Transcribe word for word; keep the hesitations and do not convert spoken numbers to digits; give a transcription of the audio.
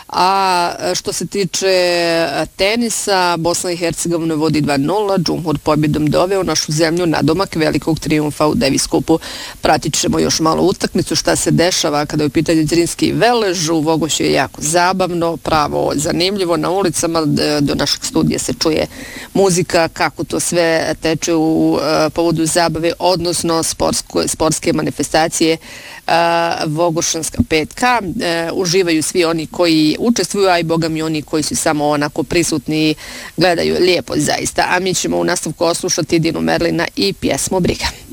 A što se tiče tenisa, Bosna i Hercegovina vodi dva nula, Džumhur pobjedom doveo našu zemlju na domak velikog trijumfa u Davis Cupu. Pratit ćemo još malo utakmicu šta se dešava kada je u pitanju Zrinski Velež. U Vogošću je jako zabavno, pravo zanimljivo. Na ulicama do našeg studija se čuje muzika, kako to sve teče u uh, povodu zabave, odnosno sportsko, sportske manifestacije uh, Vogošanska petka. Uh, uživaju svi oni koji učestvuju, a i boga mi oni koji su samo onako prisutni, gledaju lijepo zaista. A mi ćemo u nastavku oslušati Dinu Merlina i pjesmu Briga.